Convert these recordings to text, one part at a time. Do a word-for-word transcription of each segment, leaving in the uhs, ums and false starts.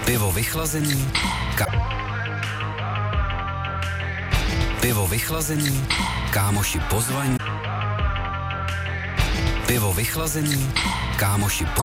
Pivo vychlazený. Ka- Pivo vychlazený. Kámoši pozvaní. Pivo vychlazený. Kámoši po...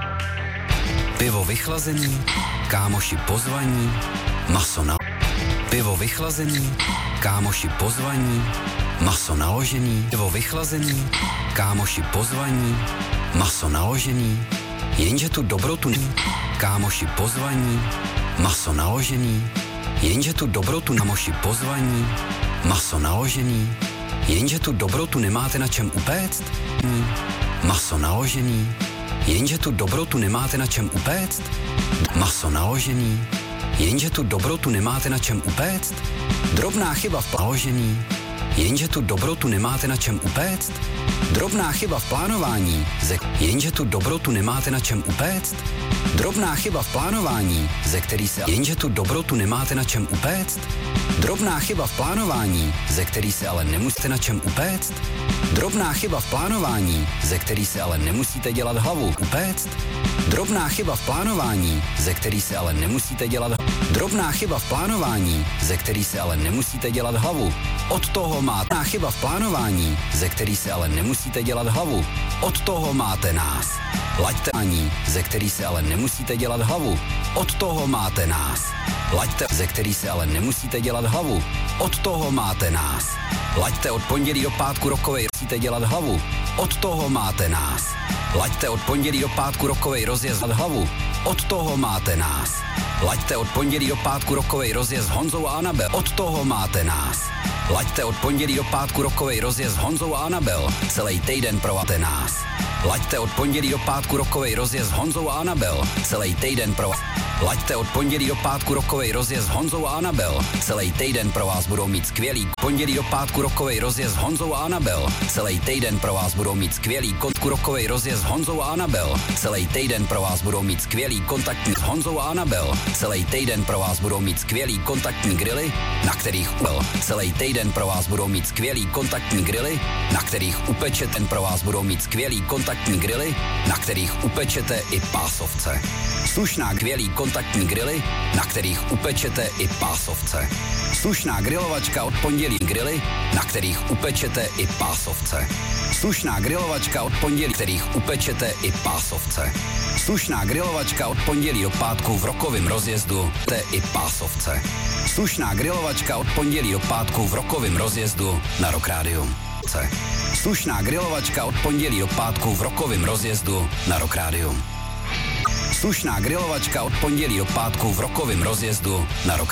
Pivo vychlazený. Kámoši pozvaní. Maso na... Pivo vychlazený. Kámoši pozvaní. Maso naložený. Pivo vychlazený. Kámoši pozvaní. Maso naložený. Jenže tu dobrotu... Kámoši pozvaní. Maso naložený. Jenže tu dobrotu... Kámoši pozvaní. Maso naložený. Jenže tu dobrotu nemáte na čem upéct. Maso naložený. Jenže tu dobrotu nemáte na čem upéct. Maso naložený. Jenže tu dobrotu nemáte na čem upéct. Drobná chyba v naložený. Jenže tu dobrotu nemáte na čem upéct. Drobná chyba v plánování. Ze... Jenže tu dobrotu nemáte na čem upéct. Drobná chyba v plánování, ze který se... Jenže tu dobrotu nemáte na čem upéct. Drobná chyba v plánování, ze který se ale nemusíte na čem upéct. Drobná chyba v plánování, ze který se ale nemusíte dělat hlavu upéct. Drobná chyba v plánování, ze který se ale nemusíte dělat Drobná chyba v plánování, ze který se ale nemusíte dělat hlavu. Od toho máte chyba v plánování, ze který se ale nemusíte dělat hlavu. Od toho máte nás. Laďte ani, ze který se ale nemusíte dělat hlavu. Od toho máte nás. Laďte, ze který se ale nemusíte dělat hlavu. Od toho máte nás. Laďte od pondělí do pátku rokovej musíte dělat hlavu. Od toho máte nás. Laďte od pondělí do pátku rokovej rozjezd hlavu. Od toho máte nás. Laďte od pondělí do pátku rokovej rozjezd s Honzou a Anabel. Od toho máte nás. Laďte od pondělí do pátku rokovej rozjezd s Honzou a Anabel. Celý týden prováte nás. Laďte od pondělí do pátku rokovej rozjezd s Honzou a Anabel. Celý týden pro Laďte od pondělí do pátku rokovej rozjezd s Honzou a Anabel. Celý týden pro vás budou mít skvělý pondělí do pátku rokovej rozjezd s Honzou a Anabel. Celý týden pro vás budou mít skvělý kontku rokovej rozjezd s Honzou a Anabel. Celý týden pro vás budou mít skvělý kontaktní s Honzou a Anabel. Celý týden pro vás budou mít skvělý kontaktní grily, na kterých ubel. Celý týden pro vás budou mít skvělý kontaktní grily, na kterých upečete. Pro vás budou mít skvělý kontaktní grily, na kterých upečete i pásovce. Slušná skvělý kontaktní grily, na kterých upečete i pásovce. Slušná grilovačka od pondělí grily, na kterých upečete i pásovce. Slušná grilovačka od pondělí, kterých upečete i pásovce. Slušná grilovačka od pondělí do pátku v rokovém rozjezdu, te i pásovce. Slušná grilovačka od pondělí do pátku v rokovém rozjezdu na Rock Radio. Slušná grilovačka od pondělí do pátku v rokovém rozjezdu na Rock Radio. Slušná grilovačka od pondělí do pátku v rokovém rozjezdu na Rock